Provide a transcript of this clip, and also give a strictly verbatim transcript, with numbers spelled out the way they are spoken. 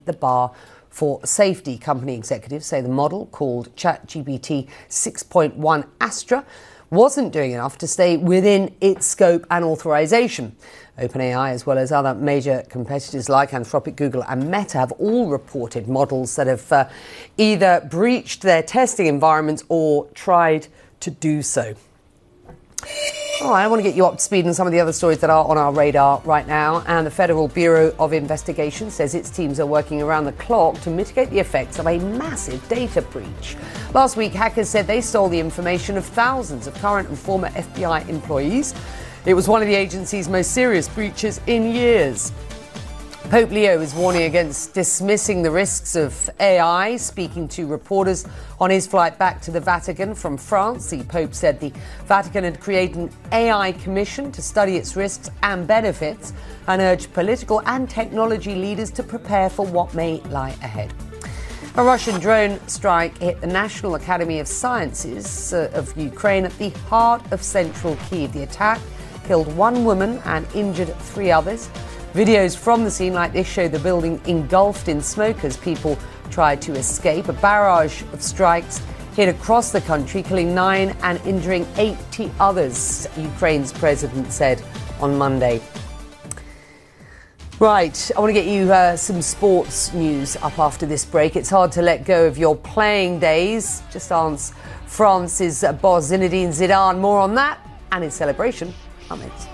the bar for safety. Company executives say the model, called ChatGPT six point one Astra, wasn't doing enough to stay within its scope and authorization. OpenAI, as well as other major competitors like Anthropic, Google and Meta, have all reported models that have uh, either breached their testing environments or tried to do so. All right, I want to get you up to speed on some of the other stories that are on our radar right now. And the Federal Bureau of Investigation says its teams are working around the clock to mitigate the effects of a massive data breach. Last week, hackers said they stole the information of thousands of current and former F B I employees. It was one of the agency's most serious breaches in years. Pope Leo is warning against dismissing the risks of A I. Speaking to reporters on his flight back to the Vatican from France, the Pope said the Vatican had created an A I commission to study its risks and benefits and urged political and technology leaders to prepare for what may lie ahead. A Russian drone strike hit the National Academy of Sciences uh, of Ukraine at the heart of central Kyiv. The attack killed one woman and injured three others. Videos from the scene like this show the building engulfed in smoke as people tried to escape. A barrage of strikes hit across the country, killing nine and injuring eighty others, Ukraine's president said on Monday. Right, I want to get you uh, some sports news up after this break. It's hard to let go of your playing days. Just ask France's boss Zinedine Zidane. More on that and his celebration. Amen.